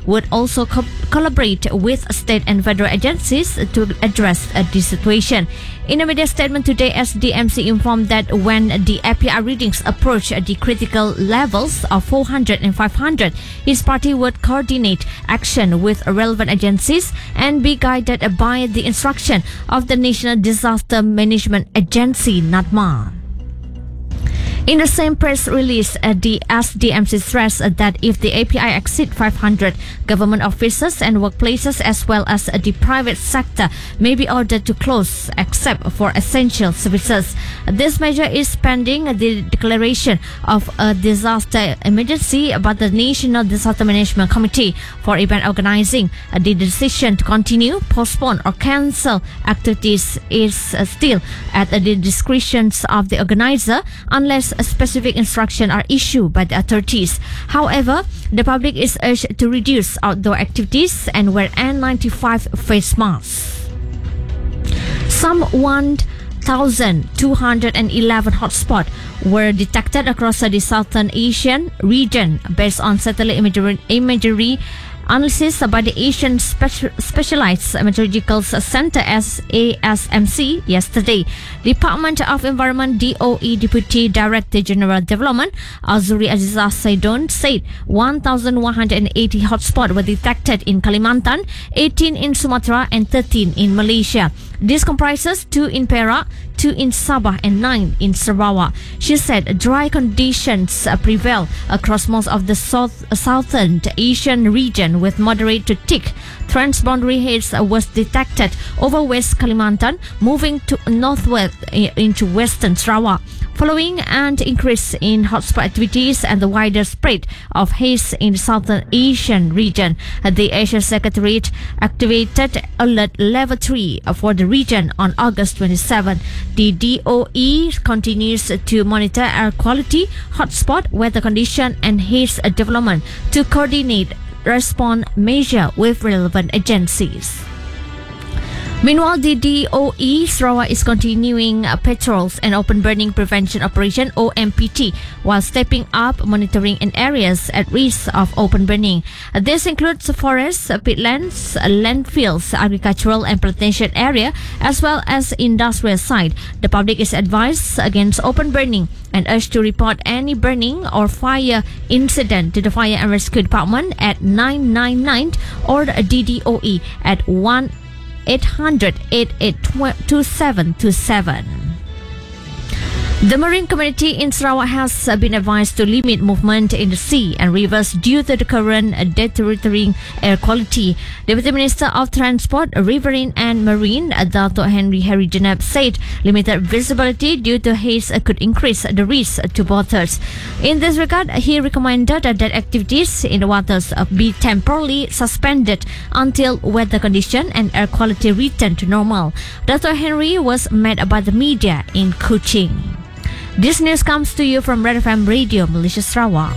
would also collaborate with state and federal agencies to address the situation. In a media statement today, SDMC informed that when the API readings approach the critical levels of 400 and 500, his party would coordinate action with relevant agencies and be guided by the instruction of the National Disaster Management Agency, NADMA. In the same press release, the SDMC stressed that if the API exceed 500, government offices and workplaces as well as the private sector may be ordered to close except for essential services. This measure is pending the declaration of a disaster emergency by the National Disaster Management Committee for event organizing. The decision to continue, postpone or cancel activities is still at the discretion of the organizer unless specific instructions are issued by the authorities. However, the public is urged to reduce outdoor activities and wear N95 face masks. Some 1,211 hotspots were detected across the Southern Asian region based on satellite imagery analysis by the Asian Specialized Meteorological Center ASMC yesterday. Department of Environment DOE Deputy Director General Development Azuri Azizah Saidon said 1,180 hotspots were detected in Kalimantan, 18 in Sumatra and 13 in Malaysia. This comprises 2 in Perak, 2 in Sabah and 9 in Sarawak. She said dry conditions prevail across most of the Southern Asian region with moderate to thick transboundary haze was detected over West Kalimantan, moving to northwest into Western Sarawak. Following an increase in hotspot activities and the wider spread of haze in the Southern Asian region, the Asia Secretariat activated Alert Level 3 for the region on August 27. The DOE continues to monitor air quality, hotspot, weather condition and haze development to coordinate response measure with relevant agencies. Meanwhile, the DOE Sarawak is continuing patrols and open burning prevention operation OMPT while stepping up monitoring in areas at risk of open burning. This includes forests, peatlands, landfills, agricultural and plantation area as well as industrial site. The public is advised against open burning and urged to report any burning or fire incident to the Fire and Rescue Department at 999 or the DDOE at 1-800-882727. The marine community in Sarawak has been advised to limit movement in the sea and rivers due to the current deteriorating air quality. Deputy Minister of Transport, Riverine and Marine, Dato' Henry Jenab said limited visibility due to haze could increase the risk to boaters. In this regard, he recommended that activities in the waters be temporarily suspended until weather condition and air quality return to normal. Dato' Henry was met by the media in Kuching. This news comes to you from Red FM Radio, Malaysia, Sarawak.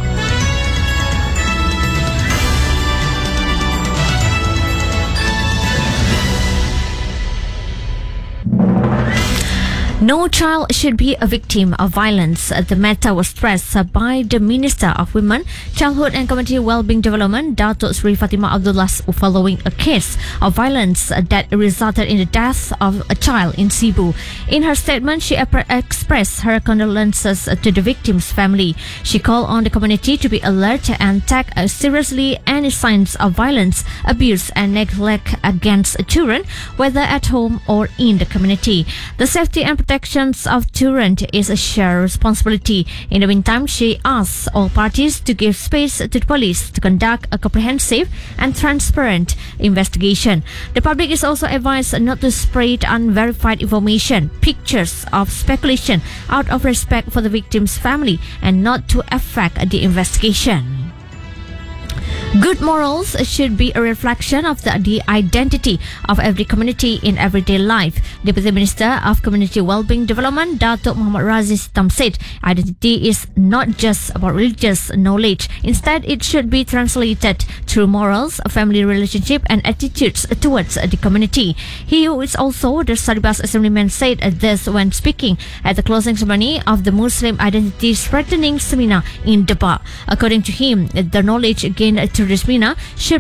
No child should be a victim of violence. The matter was stressed by the Minister of Women, Childhood and Community Wellbeing Development, Dato' Sri Fatimah Abdullah, following a case of violence that resulted in the death of a child in Cebu. In her statement, she expressed her condolences to the victim's family. She called on the community to be alert and take seriously any signs of violence, abuse and neglect against children, whether at home or in the community. The safety and protection of children is a shared responsibility. In the meantime, she asks all parties to give space to the police to conduct a comprehensive and transparent investigation. The public is also advised not to spread unverified information, pictures of speculation out of respect for the victim's family and not to affect the investigation. Good morals should be a reflection of the identity of every community in everyday life. Deputy Minister of Community Wellbeing Development, Dato' Muhammad Razi Sitam said, identity is not just about religious knowledge. Instead, it should be translated through morals, family relationship and attitudes towards the community. He who is also the Saribas Assemblyman said this when speaking at the closing ceremony of the Muslim Identity Strengthening Seminar in Demak. According to him, the knowledge gained through this seminar should